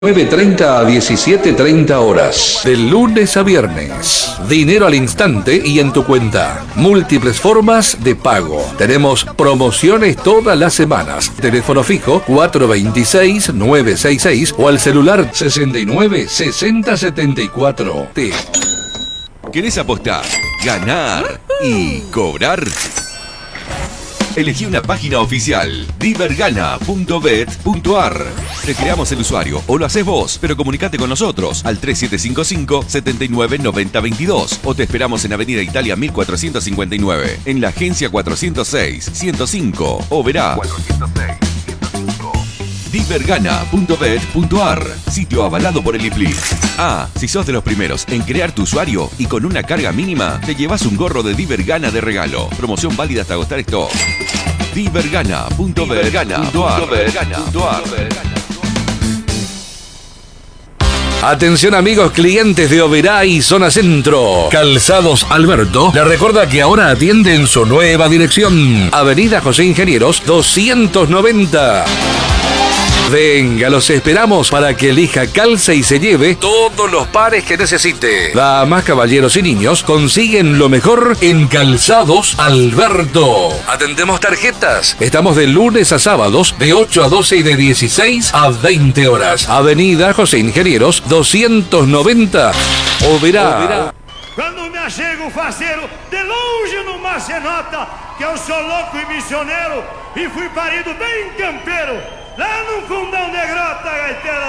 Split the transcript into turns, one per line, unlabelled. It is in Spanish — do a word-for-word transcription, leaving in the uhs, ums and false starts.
nueve treinta a diecisiete treinta horas. De lunes a viernes. Dinero al instante y en tu cuenta. Múltiples formas de pago. Tenemos promociones todas las semanas. Teléfono fijo cuatro dos seis, nueve seis seis o al celular sesenta y nueve, sesenta, setenta y cuatro. T.
¿Querés apostar, ganar y cobrar? Elegí una página oficial, divergana punto bet punto ar. Te creamos el usuario o lo haces vos, pero comunicate con nosotros al tres siete cinco cinco, siete nueve, nueve cero dos dos o te esperamos en Avenida Italia mil cuatrocientos cincuenta y nueve, en la agencia cuatrocientos seis, ciento cinco o verá cuatrocientos seis, ciento cinco. divergana punto bet punto ar, sitio avalado por el I F L I. Ah, si sos de los primeros en crear tu usuario y con una carga mínima, te llevas un gorro de Divergana de regalo. Promoción válida hasta agotar stock. divergana punto bet punto ar.
Atención amigos clientes de Oberá y Zona Centro. Calzados Alberto le recuerda que ahora atiende en su nueva dirección. Avenida José Ingenieros doscientos noventa. Venga, los esperamos para que elija calza y se lleve todos los pares que necesite. Damas, caballeros y niños consiguen lo mejor en Calzados Alberto. Atendemos tarjetas. Estamos de lunes a sábados de ocho a doce y de dieciséis a veinte horas. Avenida José Ingenieros doscientos noventa. Oberá.
Quando me achego faceiro, de longe no mar se nota que eu sou louco e missioneiro e fui parido bem campeiro, lá no fundão de grota, gaiteiro.